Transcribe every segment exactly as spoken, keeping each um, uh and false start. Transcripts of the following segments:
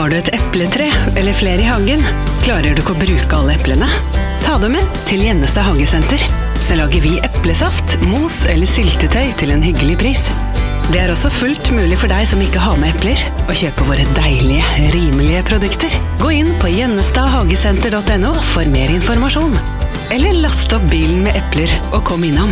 Har du et epletre eller flere i hagen? Klarer du ikke å bruke alle eplene? Ta dem med til Gjennestad Hagesenter. Så lager vi eplesaft, mos eller syltetøy til en hyggelig pris. Det er også fullt mulig for deg som ikke har med epler, å kjøpe våre deilige, rimelige produkter. Gå inn på gjennestad hagesenter punktum no for mer informasjon. Eller last opp bilen med epler og kom innom.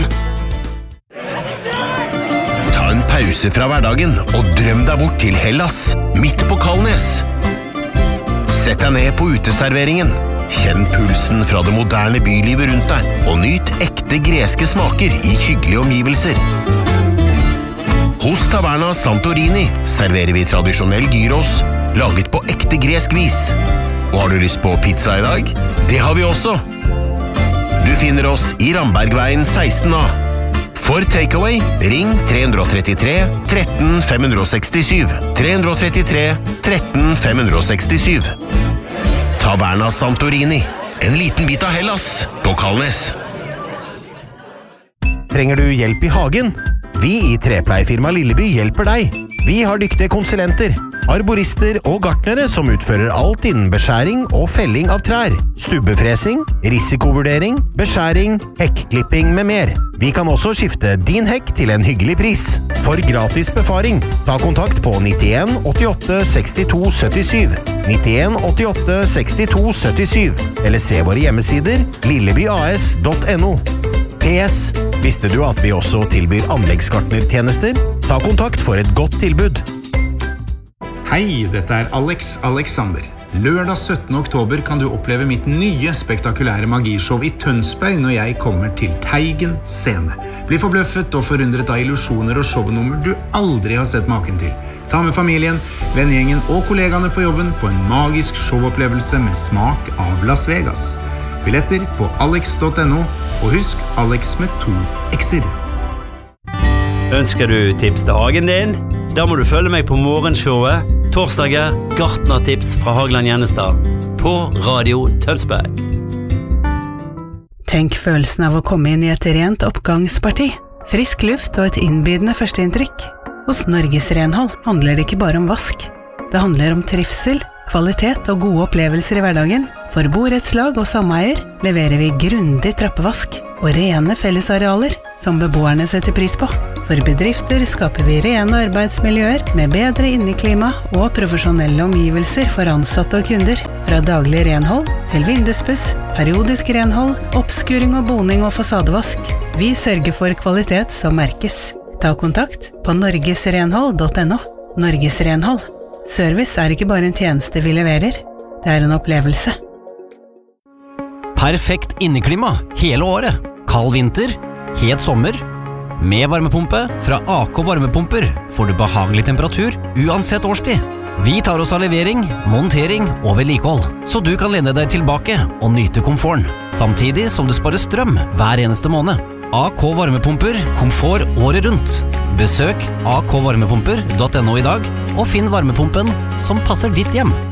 Ta en pause fra hverdagen og drøm deg bort til Hellas, midt på Kalnes. Sett deg ned på uteserveringen. Kjenn pulsen fra det moderne bylivet rundt deg, og nyt ekte greske smaker i hyggelige omgivelser. Hos Taverna Santorini serverer vi tradisjonell gyros, laget på ekte gresk vis. Og har du lyst på pizza i dag? Det har vi også! Du finner oss i Rambergveien seksten A. For takeaway, ring tre tre tre, tretten fem sekstisju. tre tre tre, tretten fem sekstisju. Taverna Santorini. En liten bit av Hellas på Kalnes. Trenger du hjelp i hagen? Vi i Trepleiefirma Lilleby hjelper deg. Vi har dyktige konsulenter, arborister og gartnere som utfører alt innen beskjæring og felling av trær, stubbefresing, risikovurdering, beskjæring, hekklipping med mer. Vi kan også skifte din hekk til en hyggelig pris. For gratis befaring, ta kontakt på nittien åttiåtte sekstito syttisju, nittien åttiåtte sekstito syttisju, eller se våre hjemmesider lillebyas punktum no. P S. Visste du at vi også tilbyr anleggsgartnertjenester? Ta kontakt for et godt tilbud. Hei, dette er Alex Alexander. Lørdag syttende oktober kan du oppleve mitt nye spektakulære magishow i Tønsberg når jeg kommer til Teigen scene. Bli forbløffet og forundret av illusjoner og shownummer du aldri har sett maken til. Ta med familien, vennegjengen og kollegaene på jobben på en magisk showopplevelse med smak av Las Vegas. Billetter på alex punktum no, og husk Alex med to X'er. Ønsker du tips til hagen din? Da må du følge meg på morgenshowet torsdager gartnertips fra Hagland Gjennestad på Radio Tønsberg. Tenk følelsen av å komme inn i et rent oppgangsparti. Frisk luft og et innbydende førsteinntrykk. Hos Norges Renhold handler det ikke bare om vask. Det handler om trivsel, kvalitet og gode opplevelser i hverdagen. For borettslag og sameier leverer vi grundig trappevask og rene fellesarealer som beboerne setter pris på. For bedrifter skaper vi rene arbeidsmiljøer med bedre inneklima og profesjonelle omgivelser for ansatte og kunder. Fra daglig renhold til vinduspuss, periodisk renhold, oppskuring og boning og fasadevask. Vi sørger for kvalitet som merkes. Ta kontakt på norgesrenhold punktum no. Norges Renhold. Service er ikke bare en tjeneste vi leverer, det er en opplevelse. Perfekt inneklima hele året. Kald vinter, het sommer. Med varmepumpe fra A K Varmepumper får du behagelig temperatur uansett årstid. Vi tar oss av levering, montering og vedlikehold, så du kan lene deg tilbake og nyte komforten, samtidig som du sparer strøm hver eneste måned. A K Varmepumper, komfort året rundt. Besøk a k varmepumper punktum no i dag og finn varmepumpen som passer ditt hjem.